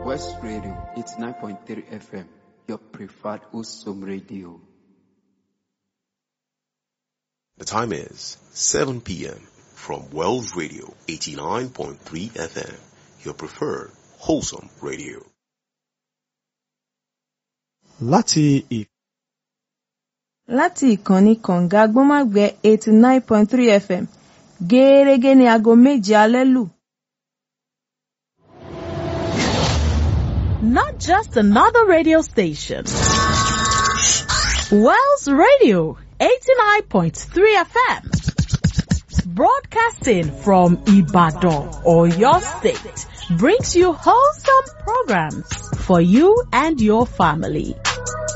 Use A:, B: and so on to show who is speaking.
A: West Radio, it's 9.3 FM, your preferred Usum radio.
B: The time is 7 p.m. from Wells Radio, 89.3 FM, your preferred wholesome radio.
C: Láti ìkànnì kànga Gbọ́mágbẹ́ 89.3 FM, gẹ́rẹ́gẹ́ ní aago méje alẹ́ lù.
D: Not just another radio station. Wells Radio, 89.3 FM. Broadcasting from Ibadan, Oyo State, brings you wholesome programs for you and your family.